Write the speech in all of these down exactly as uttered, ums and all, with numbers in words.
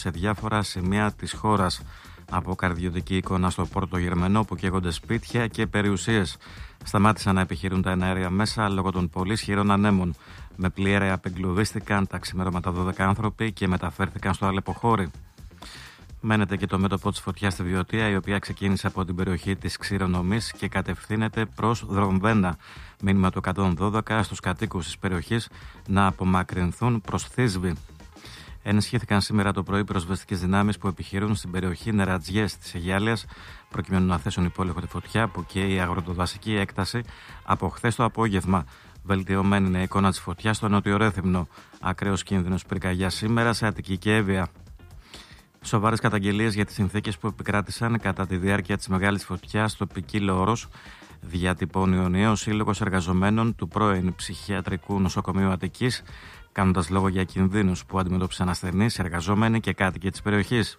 σε διάφορα σημεία της χώρας. Αποκαρδιωτική εικόνα στο Πόρτο Γερμανό που καίγονται σπίτια και περιουσίες. Σταμάτησαν να επιχειρούν τα εναέρια μέσα λόγω των πολύ ισχυρών ανέμων. Με πλοία απεγκλωβίστηκαν τα ξημερώματα δώδεκα άνθρωποι και μεταφέρθηκαν στο Αλεποχώρι. Μένεται και το μέτωπο της φωτιάς στη Βιωτία, η οποία ξεκίνησε από την περιοχή της Ξηρονομής και κατευθύνεται προς Δρομβένα. Μήνυμα του εκατόν δώδεκα στους κατοίκους της περιοχής να απομακρυνθούν προς Θήσβη. Ενισχύθηκαν σήμερα το πρωί πυροσβεστικές δυνάμεις που επιχειρούν στην περιοχή Νερατζιές της Αιγιάλειας, προκειμένου να θέσουν υπόλοιπο τη φωτιά που καίει η αγροτοδασική έκταση από χθες το απόγευμα. Βελτιωμένη είναι η εικόνα της φωτιάς στο Νότιο Ρέθυμνο. Ακραίος κίνδυνος πυρκαγιά σήμερα σε Αττική και Εύβοια. Σοβαρές καταγγελίες για τις συνθήκες που επικράτησαν κατά τη διάρκεια της μεγάλης φωτιάς στο ποικίλο όρος, διατυπώνει ο νέος Σύλλογος Εργαζομένων του πρώην Ψυχιατρικού Νοσοκομείου Αττικής, κάνοντας λόγο για κινδύνους που αντιμετώπισαν ασθενείς, εργαζόμενοι και κάτοικοι της περιοχής.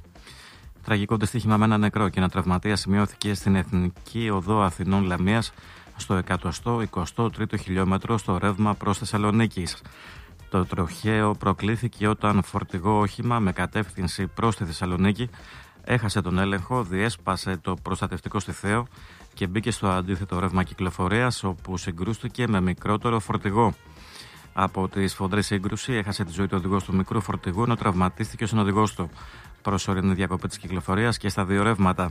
Τραγικό δυστύχημα με ένα νεκρό και ένα τραυματία σημειώθηκε στην Εθνική Οδό Αθηνών Λαμίας στο εκατόν εικοστό τρίτο χιλιόμετρο στο ρεύμα προς Θεσσαλονίκης. Το τροχαίο προκλήθηκε όταν φορτηγό όχημα με κατεύθυνση προς τη Θεσσαλονίκη έχασε τον έλεγχο, διέσπασε το προστατευτικό στιθαίο και μπήκε στο αντίθετο ρεύμα κυκλοφορίας, όπου συγκρούστηκε με μικρότερο φορτηγό. Από τη σφοδρή σύγκρουση έχασε τη ζωή του οδηγός του μικρού φορτηγού, ενώ τραυματίστηκε ο συνοδηγός του. Προσωρινή διακοπή της κυκλοφορίας και στα δύο ρεύματα.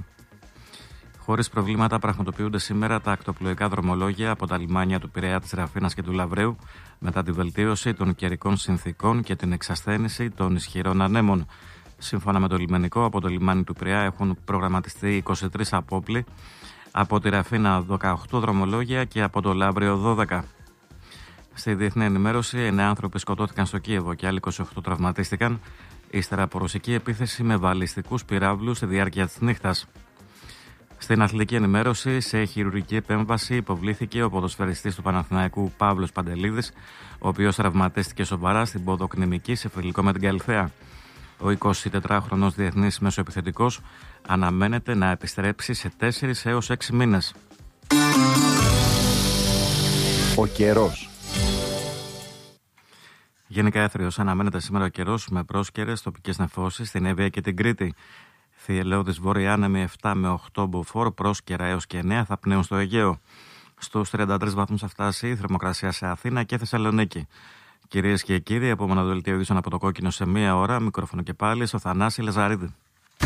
Χωρίς προβλήματα πραγματοποιούνται σήμερα τα ακτοπλοϊκά δρομολόγια από τα λιμάνια του Πειραιά, της Ραφίνας και του Λαβρέου, μετά τη βελτίωση των καιρικών συνθήκων και την εξασθένηση των ισχυρών ανέμων. Σύμφωνα με το λιμενικό, από το λιμάνι του Πειραιά έχουν προγραμματιστεί είκοσι τρεις απόπλοι, από τη Ραφίνα δεκαοκτώ δρομολόγια και από το Λαύριο δώδεκα. Στη διεθνή ενημέρωση, εννέα άνθρωποι σκοτώθηκαν στο Κίεβο και άλλοι είκοσι οκτώ τραυματίστηκαν, ύστερα από ρωσική επίθεση με βαλιστικούς πυράβλους στη διάρκεια της νύχτας. Στην αθλητική ενημέρωση, σε χειρουργική επέμβαση υποβλήθηκε ο ποδοσφαιριστής του Παναθηναϊκού Παύλος Παντελίδης, ο οποίος τραυματίστηκε σοβαρά στην ποδοκνημική σε φιλικό με την Καλυθέα. Ο εικοσιτετράχρονος διεθνής μεσοεπιθετικός αναμένεται να επιστρέψει σε τέσσερις έως έξι μήνες. Ο καιρός. Γενικά έθριος αναμένεται σήμερα ο καιρός με πρόσκαιρες τοπικές νεφώσεις στην Εύβοια και την Κρήτη. Θυελλώδης βόρεια άνεμοι επτά με οκτώ μποφόρ, πρόσκαιρα έως και εννέα θα πνέουν στο Αιγαίο. Στους τριάντα τρεις βαθμούς θα φτάσει η θερμοκρασία σε Αθήνα και Θεσσαλονίκη. Κυρίες και κύριοι, επόμενο δελτίο ειδήσεων από το Κόκκινο σε μία ώρα. Μικρόφωνο και πάλι στο Θανάση Λεζαρίδη.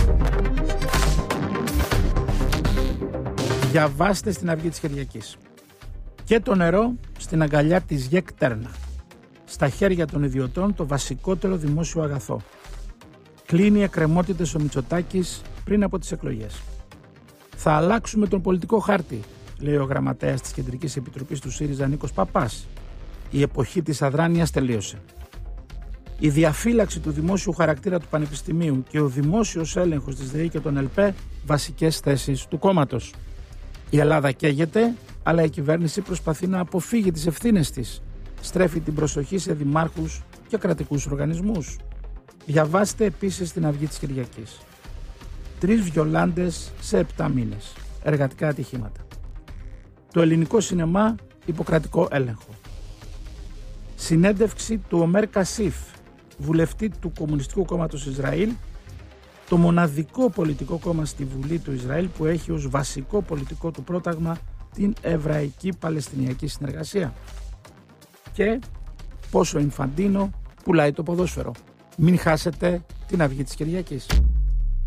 Διαβάστε στην Αυγή της Κυριακής. Και το νερό στην αγκαλιά της ΓΕΚ Τέρνα. Στα χέρια των ιδιωτών το βασικότερο δημόσιο αγαθό. Κλείνει εκκρεμότητες ο Μητσοτάκης πριν από τις εκλογές. Θα αλλάξουμε τον πολιτικό χάρτη, λέει ο γραμματέας της Κεντρικής Επιτροπής του ΣΥΡΙΖΑ Νίκος Παπάς. Η εποχή της αδράνειας τελείωσε. Η διαφύλαξη του δημόσιου χαρακτήρα του Πανεπιστημίου και ο δημόσιος έλεγχος της ΔΕΗ και των ΕΛΠΕ βασικές θέσεις του κόμματος. Η Ελλάδα καίγεται, αλλά η κυβέρνηση προσπαθεί να αποφύγει τις ευθύνες της. Στρέφει την προσοχή σε δημάρχους και κρατικούς οργανισμούς. Διαβάστε επίσης την Αυγή της Κυριακής. Τρεις βιολάντες σε επτά μήνες. Εργατικά ατυχήματα. Το ελληνικό σινεμά υποκρατικό έλεγχο. Συνέντευξη του Ομέρ Κασίφ, βουλευτή του Κομμουνιστικού Κόμματος Ισραήλ, το μοναδικό πολιτικό κόμμα στη Βουλή του Ισραήλ που έχει ως βασικό πολιτικό του πρόταγμα την Εβραϊκή Παλαιστινιακή Συνεργασία. Και πόσο Ινφαντίνο πουλάει το ποδόσφαιρο. Μην χάσετε την Αυγή της Κυριακής.